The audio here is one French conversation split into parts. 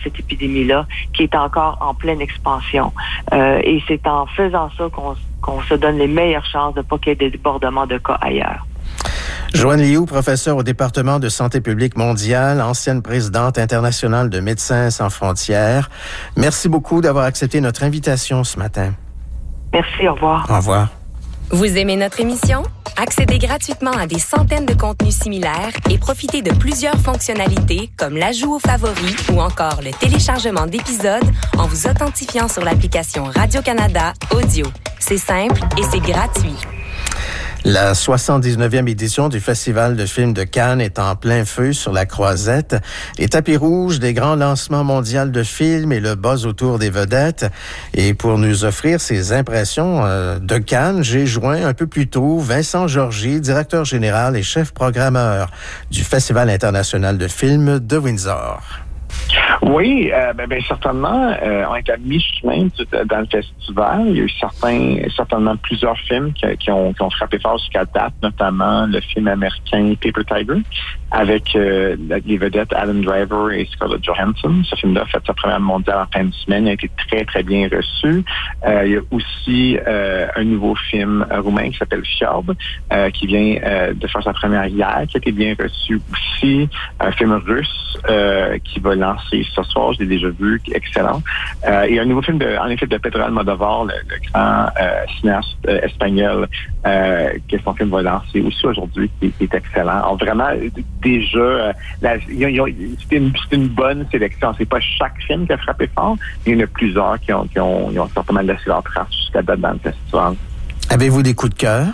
cette épidémie-là qui est encore en pleine expansion. Et c'est en faisant ça qu'on se donne les meilleures chances de ne pas qu'il y ait des débordements de cas ailleurs. Joanne Liu, professeure au département de santé publique mondiale, ancienne présidente internationale de Médecins sans frontières. Merci beaucoup d'avoir accepté notre invitation ce matin. Merci, au revoir. Au revoir. Vous aimez notre émission? Accédez gratuitement à des centaines de contenus similaires et profitez de plusieurs fonctionnalités comme l'ajout aux favoris ou encore le téléchargement d'épisodes en vous authentifiant sur l'application Radio-Canada Audio. C'est simple et c'est gratuit. La 79e édition du Festival de films de Cannes est en plein feu sur la Croisette. Les tapis rouges des grands lancements mondiaux de films et le buzz autour des vedettes. Et pour nous offrir ses impressions de Cannes, j'ai joint un peu plus tôt Vincent Georgi, directeur général et chef programmeur du Festival international de films de Windsor. Oui, certainement. On est à mi-chemin dans le festival. Il y a eu certainement plusieurs films qui ont frappé fort jusqu'à date, notamment le film américain Paper Tiger, avec les vedettes Adam Driver et Scarlett Johansson. Ce film-là a fait sa première mondiale en fin de semaine. Il a été très, très bien reçu. Il y a aussi un nouveau film roumain qui s'appelle Fiob, qui vient de faire sa première hier, qui a été bien reçu aussi. Un film russe qui va lancer ce soir, je l'ai déjà vu, excellent. Et un nouveau film de Pedro Almodóvar, le grand cinéaste espagnol, que son film va lancer aussi aujourd'hui, qui est excellent. Alors vraiment, déjà, c'est une bonne sélection. C'est pas chaque film qui a frappé fort, mais il y en a plusieurs qui ont certainement laissé leur trace jusqu'à date dans le festival. Avez-vous des coups de cœur?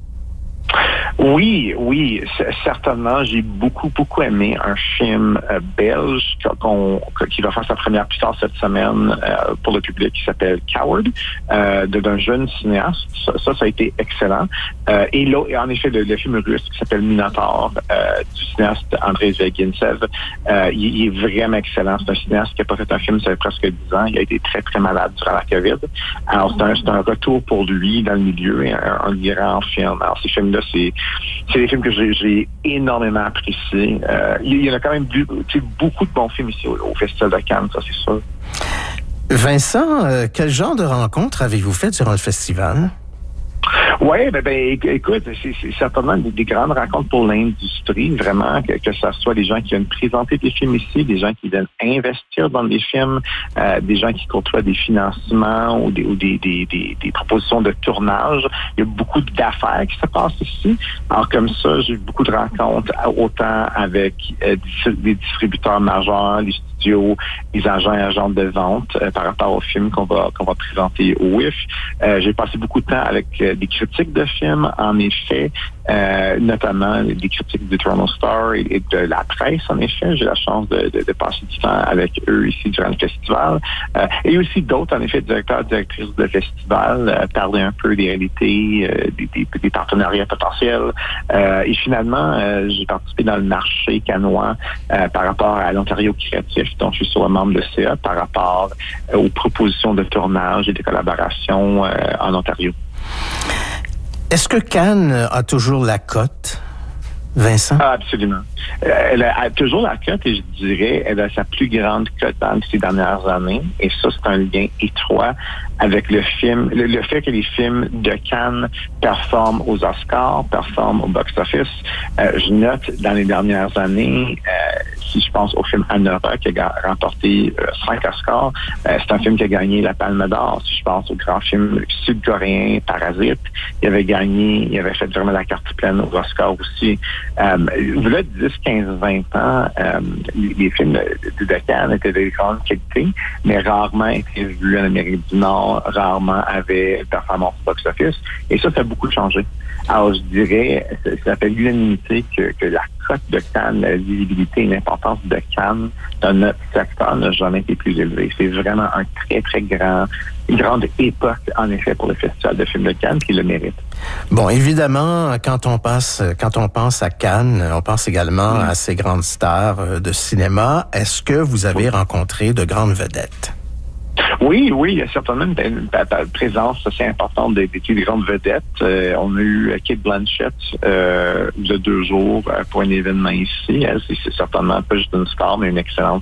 Oui, certainement. J'ai beaucoup aimé un film belge qui va faire sa première puissance cette semaine pour le public, qui s'appelle Coward, d'un jeune cinéaste. Ça a été excellent. Et en effet, le film russe qui s'appelle Minotaur, du cinéaste Andrei Zvягintsev, il est vraiment excellent. C'est un cinéaste qui n'a pas fait un film, ça fait presque 10 ans. Il a été très, très malade durant la COVID. Alors, c'est un retour pour lui dans le milieu, un grand film. Alors, ces films-là, c'est des films que j'ai énormément appréciés. Il y en a quand même beaucoup de bons films ici au Festival de Cannes, ça c'est sûr. Vincent, quel genre de rencontres avez-vous fait durant le festival? Oui, écoute, c'est certainement des grandes rencontres pour l'industrie, vraiment, que ça soit des gens qui viennent présenter des films ici, des gens qui viennent investir dans des films, des gens qui côtoient des financements ou des propositions de tournage. Il y a beaucoup d'affaires qui se passent ici. Alors comme ça, j'ai eu beaucoup de rencontres, autant avec des distributeurs majeurs, les studios, les agents et agentes de vente par rapport aux films qu'on va présenter au WIF. J'ai passé beaucoup de temps avec des critiques de films, en effet, notamment des critiques du Toronto Star et de la presse, en effet. J'ai la chance de passer du temps avec eux ici durant le festival. Et aussi d'autres, en effet, directeurs et directrices de festival, parler un peu des réalités, des partenariats potentiels. Et finalement, j'ai participé dans le marché cannois par rapport à l'Ontario créatif, dont je suis sur le membre de CA, par rapport aux propositions de tournage et de collaboration en Ontario. Est-ce que Cannes a toujours la cote, Vincent? Absolument. Elle a toujours la cote et je dirais elle a sa plus grande cote dans ces dernières années. Et ça, c'est un lien étroit avec le film, le fait que les films de Cannes performent aux Oscars, performent au box-office. Je note dans les dernières années, si je pense au film Anora qui a remporté 5 Oscars, c'est un film qui a gagné la Palme d'Or. Si je pense au grand film sud-coréen Parasite, il avait fait vraiment la carte pleine aux Oscars aussi. Là, 10, 15, 20 ans, les films de Cannes étaient de grande qualité, mais rarement étaient vus en Amérique du Nord, rarement avaient performance box-office. Et ça a beaucoup changé. Alors, je dirais, ça fait l'unanimité que la cote de Cannes, la visibilité et l'importance de Cannes dans notre secteur n'a jamais été plus élevée. C'est vraiment un très, très une grande époque, en effet, pour le Festival de films de Cannes qui le mérite. Bon, évidemment, quand on pense à Cannes, on pense également à ces grandes stars de cinéma. Est-ce que vous avez rencontré de grandes vedettes? Oui, il y a certainement une présence assez importante des grandes vedettes. On a eu Cate Blanchett il y a 2 jours pour un événement ici. Elle, c'est certainement pas juste une star, mais une excellente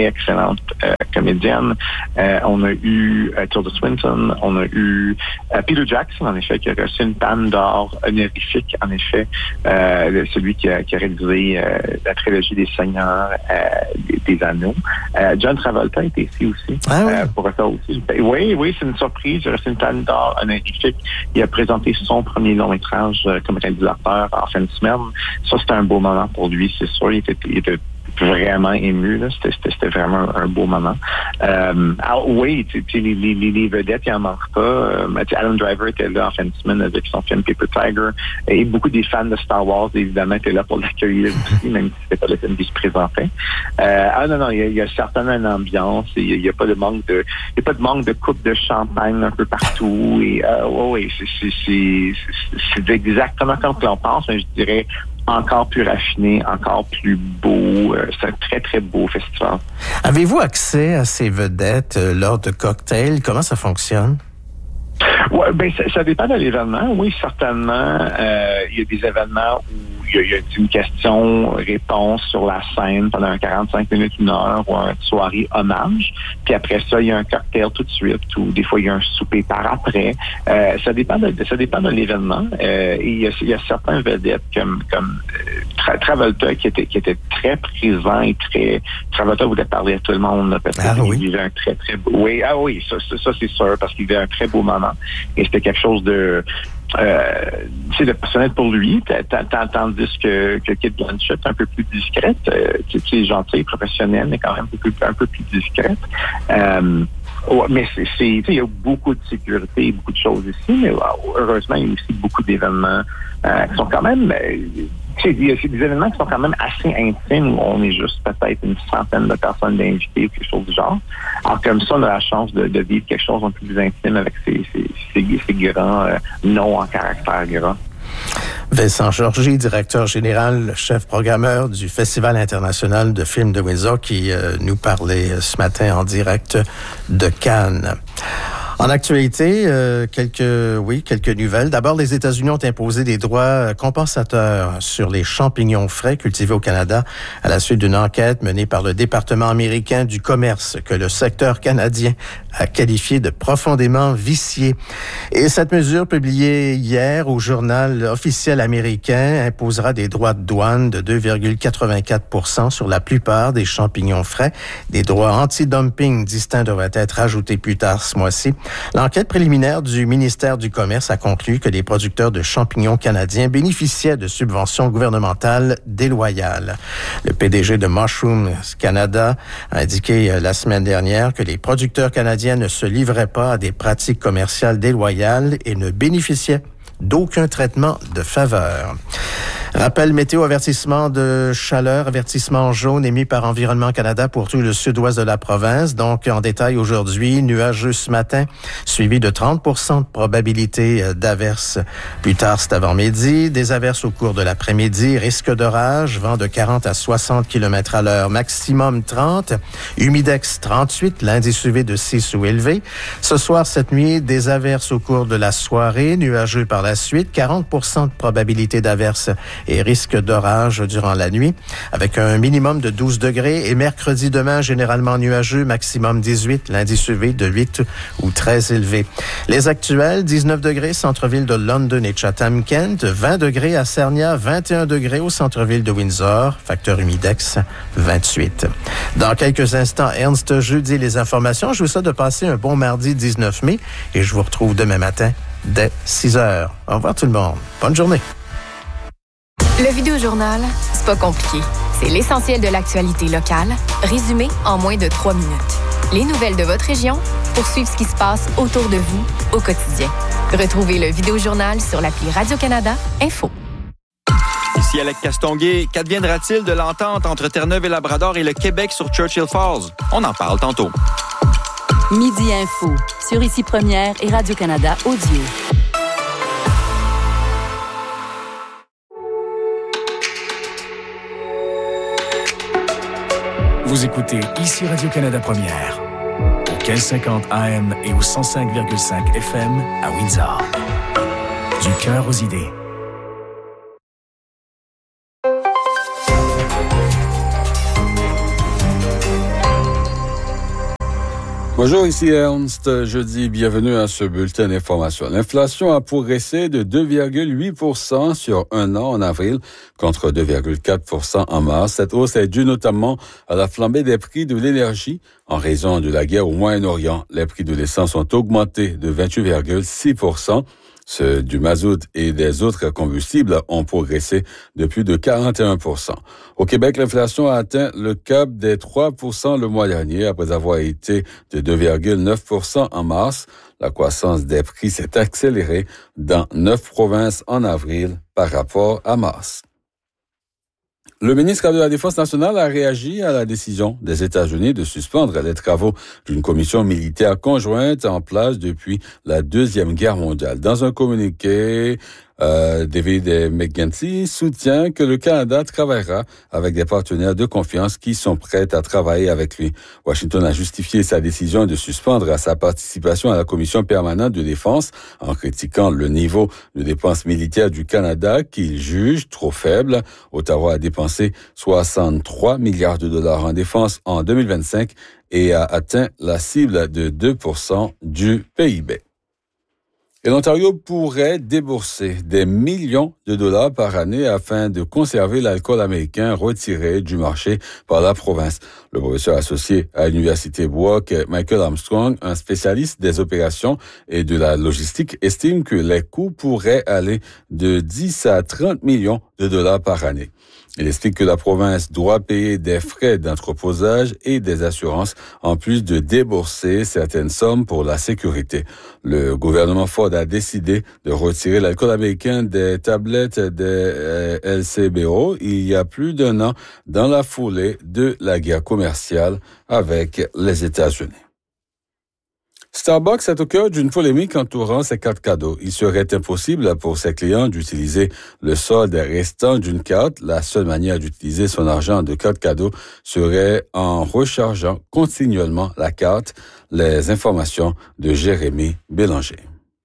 comédienne. On a eu Tilda Swinton, on a eu Peter Jackson, en effet, qui a reçu une palme d'or honorifique, en effet, celui qui a réalisé la trilogie des Seigneurs des Anneaux. John Travolta était ici aussi. Ah oui? Pour ça aussi. Oui, c'est une surprise. Il a reçu une palme d'or honorifique. Il a présenté son premier long-métrage comme réalisateur en fin de semaine. Ça, c'était un beau moment pour lui, c'est sûr. Il était vraiment ému, là. C'était vraiment un beau moment. Oui, les vedettes, il en manque pas. Adam Driver était là en fin de semaine avec son film Paper Tiger. Et beaucoup des fans de Star Wars, évidemment, étaient là pour l'accueillir aussi, même si c'était pas le film qui se présentait. Non, il y a certainement une ambiance. Il y a pas de manque de coupe de champagne un peu partout. Et oui, c'est exactement comme l'on pense, mais je dirais encore plus raffiné, encore plus beau. C'est un très, très beau festival. Avez-vous accès à ces vedettes lors de cocktails? Comment ça fonctionne? Ouais, ça dépend de l'événement. Oui, certainement. Il y a des événements où il y a une question-réponse sur la scène pendant 45 minutes, 1 heure, ou une soirée hommage. Puis après ça, il y a un cocktail tout de suite, ou des fois, il y a un souper par après. Ça dépend de l'événement. Et il y a certains vedettes comme Travolta qui était très présent et très... Travolta voulait parler à tout le monde. Parce qu'il vivait un très, très beau... Oui, ça c'est sûr, parce qu'il vivait un très beau moment. Et c'était quelque chose de personnel pour lui, tandis que Cate Blanchett est un peu plus discrète, gentille, professionnelle, mais quand même un peu plus discrète. Mais il y a beaucoup de sécurité, beaucoup de choses ici, mais heureusement, il y a aussi beaucoup d'événements qui sont quand même... il y a des événements qui sont quand même assez intimes où on est juste peut-être une centaine de personnes d'invités ou quelque chose du genre. Alors comme ça, on a la chance de vivre quelque chose un peu plus intime avec ces grands noms en caractère gras. Vincent Georgi, directeur général, chef programmeur du Festival international de films de Windsor, qui nous parlait ce matin en direct de Cannes. En actualité, quelques nouvelles. D'abord, les États-Unis ont imposé des droits compensateurs sur les champignons frais cultivés au Canada à la suite d'une enquête menée par le département américain du commerce que le secteur canadien a qualifié de profondément vicié. Et cette mesure, publiée hier au journal officiel américain, imposera des droits de douane de 2,84 % sur la plupart des champignons frais. Des droits anti-dumping distincts devraient être ajoutés plus tard ce mois-ci. L'enquête préliminaire du ministère du Commerce a conclu que les producteurs de champignons canadiens bénéficiaient de subventions gouvernementales déloyales. Le PDG de Mushrooms Canada a indiqué la semaine dernière que les producteurs canadiens ne se livraient pas à des pratiques commerciales déloyales et ne bénéficiaient d'aucun traitement de faveur. Rappel météo, avertissement de chaleur, avertissement jaune émis par Environnement Canada pour tout le sud-ouest de la province. Donc, en détail aujourd'hui, nuageux ce matin, suivi de 30% de probabilité d'averses plus tard cet avant-midi. Des averses au cours de l'après-midi, risque d'orage, vent de 40 à 60 km à l'heure, maximum 30. Humidex 38, l'indice UV de 6 ou élevé. Ce soir, cette nuit, des averses au cours de la soirée, nuageux par la suite, 40% de probabilité d'averses et risque d'orage durant la nuit, avec un minimum de 12 degrés. Et mercredi demain, généralement nuageux, maximum 18, l'indice UV de 8 ou très élevé. Les actuels, 19 degrés, centre-ville de London et Chatham-Kent, 20 degrés à Sarnia, 21 degrés au centre-ville de Windsor, facteur humidex 28. Dans quelques instants, Ernst jeudi les informations. Je vous souhaite de passer un bon mardi 19 mai et je vous retrouve demain matin dès 6 heures. Au revoir tout le monde. Bonne journée. Le Vidéojournal, c'est pas compliqué. C'est l'essentiel de l'actualité locale, résumé en moins de 3 minutes. Les nouvelles de votre région pour suivre ce qui se passe autour de vous au quotidien. Retrouvez le Vidéojournal sur l'appli Radio-Canada Info. Ici Alec Castonguay, qu'adviendra-t-il de l'entente entre Terre-Neuve et Labrador et le Québec sur Churchill Falls? On en parle tantôt. Midi Info, sur Ici Première et Radio-Canada Audio. Vous écoutez Ici Radio-Canada Première. 1550 AM et au 105,5 FM à Windsor. Du cœur aux idées. Bonjour, ici Ernst. Jeudi, bienvenue à ce bulletin d'information. L'inflation a progressé de 2,8% sur un an en avril contre 2,4% en mars. Cette hausse est due notamment à la flambée des prix de l'énergie en raison de la guerre au Moyen-Orient. Les prix de l'essence ont augmenté de 28,6%. Ceux du mazout et des autres combustibles ont progressé de plus de 41%. Au Québec, l'inflation a atteint le cap des 3% le mois dernier après avoir été de 2,9% en mars. La croissance des prix s'est accélérée dans 9 provinces en avril par rapport à mars. Le ministre de la Défense nationale a réagi à la décision des États-Unis de suspendre les travaux d'une commission militaire conjointe en place depuis la Deuxième Guerre mondiale. Dans un communiqué, David McGuinty soutient que le Canada travaillera avec des partenaires de confiance qui sont prêts à travailler avec lui. Washington a justifié sa décision de suspendre sa participation à la Commission permanente de défense en critiquant le niveau de dépenses militaires du Canada qu'il juge trop faible. Ottawa a dépensé 63 milliards de dollars en défense en 2025 et a atteint la cible de 2% du PIB. Et l'Ontario pourrait débourser des millions de dollars par année afin de conserver l'alcool américain retiré du marché par la province. Le professeur associé à l'Université Brock, Michael Armstrong, un spécialiste des opérations et de la logistique, estime que les coûts pourraient aller de 10 à 30 millions de dollars par année. Il explique que la province doit payer des frais d'entreposage et des assurances, en plus de débourser certaines sommes pour la sécurité. Le gouvernement Ford a décidé de retirer l'alcool américain des tablettes des LCBO il y a plus d'un an dans la foulée de la guerre commerciale avec les États-Unis. Starbucks est au cœur d'une polémique entourant ses cartes cadeaux. Il serait impossible pour ses clients d'utiliser le solde restant d'une carte. La seule manière d'utiliser son argent de carte cadeau serait en rechargeant continuellement la carte. Les informations de Jérémy Bélanger.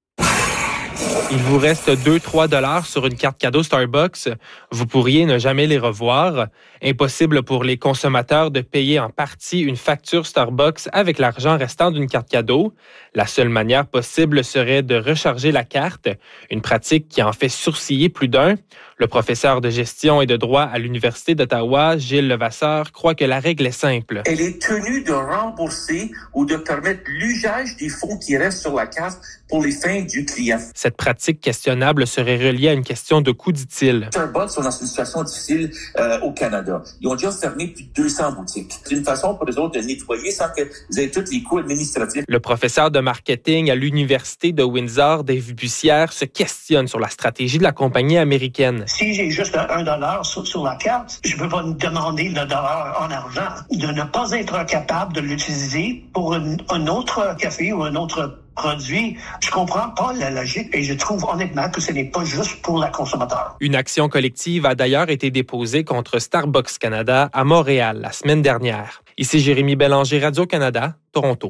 Il vous reste 2-3 $ sur une carte cadeau Starbucks. Vous pourriez ne jamais les revoir. Impossible pour les consommateurs de payer en partie une facture Starbucks avec l'argent restant d'une carte cadeau. La seule manière possible serait de recharger la carte, une pratique qui en fait sourciller plus d'un. Le professeur de gestion et de droit à l'Université d'Ottawa, Gilles Levasseur, croit que la règle est simple. Elle est tenue de rembourser ou de permettre l'usage des fonds qui restent sur la carte pour les fins du client. Cette pratique questionnable serait reliée à une question de coût, dit-il. Starbucks sont dans une situation difficile au Canada. Ils ont déjà fermé plus de 200 boutiques. C'est une façon pour eux autres de nettoyer sans que vous ayez tous les coûts administratifs. Le professeur de marketing à l'Université de Windsor, Dave Bussière, se questionne sur la stratégie de la compagnie américaine. Si j'ai juste $1 sur la carte, je peux pas demander le dollar en argent. De ne pas être capable de l'utiliser pour un autre café ou un autre produit, je comprends pas la logique et je trouve honnêtement que ce n'est pas juste pour la consommateur. Une action collective a d'ailleurs été déposée contre Starbucks Canada à Montréal la semaine dernière. Ici Jérémy Bélanger, Radio-Canada, Toronto.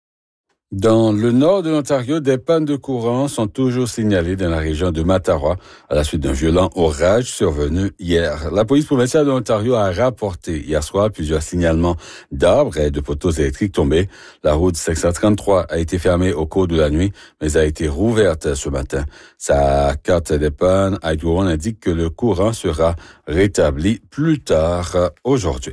Dans le nord de l'Ontario, des pannes de courant sont toujours signalées dans la région de Mattawa à la suite d'un violent orage survenu hier. La police provinciale de l'Ontario a rapporté hier soir plusieurs signalements d'arbres et de poteaux électriques tombés. La route 533 a été fermée au cours de la nuit, mais a été rouverte ce matin. Sa carte des pannes Hydro One indique que le courant sera rétabli plus tard aujourd'hui.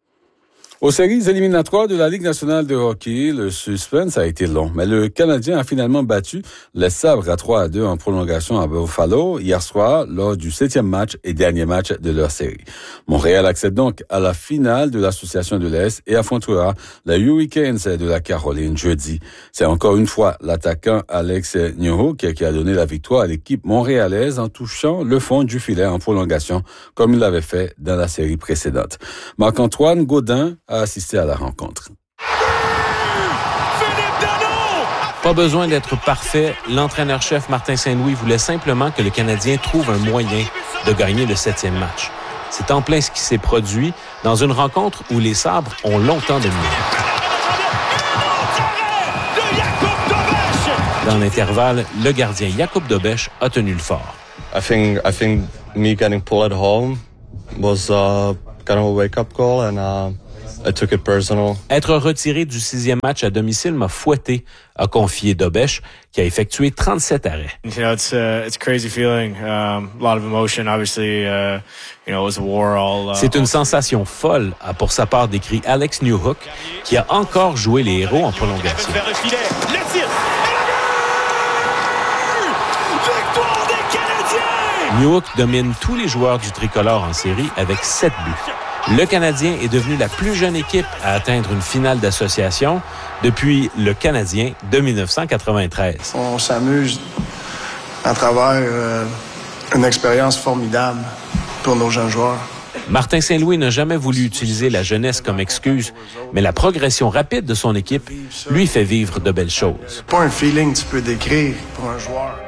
Aux séries éliminatoires de la Ligue nationale de hockey, le suspense a été long, mais le Canadien a finalement battu les Sabres à 3-2 en prolongation à Buffalo hier soir lors du 7e match et dernier match de leur série. Montréal accède donc à la finale de l'Association de l'Est et affrontera les Hurricanes de la Caroline jeudi. C'est encore une fois l'attaquant Alex Newhook qui a donné la victoire à l'équipe montréalaise en touchant le fond du filet en prolongation comme il l'avait fait dans la série précédente. Marc-Antoine Gaudin a assisté à la rencontre. Pas besoin d'être parfait. L'entraîneur-chef Martin Saint-Louis voulait simplement que le Canadien trouve un moyen de gagner le 7e match. C'est en plein ce qui s'est produit dans une rencontre où les Sabres ont longtemps dominé. Dans l'intervalle, le gardien Jakub Dobeš a tenu le fort. I think me getting pulled at home was kind of a wake-up call and I took it personal. Être retiré du 6e match à domicile m'a fouetté, a confié Dobeš, qui a effectué 37 arrêts. You know, it's a crazy feeling. A lot of emotion, obviously. You know, it was a war all. C'est une sensation folle, a pour sa part décrit Alex Newhook, qui a encore joué les héros en prolongation. Newhook domine tous les joueurs du tricolore en série avec 7 buts. Le Canadien est devenu la plus jeune équipe à atteindre une finale d'association depuis le Canadien de 1993. On s'amuse à travers une expérience formidable pour nos jeunes joueurs. Martin Saint-Louis n'a jamais voulu utiliser la jeunesse comme excuse, mais la progression rapide de son équipe lui fait vivre de belles choses. Pas un feeling que tu peux décrire pour un joueur.